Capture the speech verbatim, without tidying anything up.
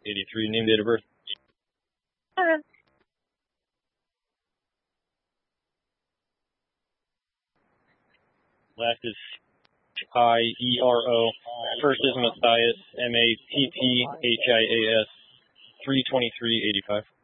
eighty-three. Name, date of birth. Uh, Last is I E R O. First is Matthias, M A T T H I A S, three twenty-three eighty-five.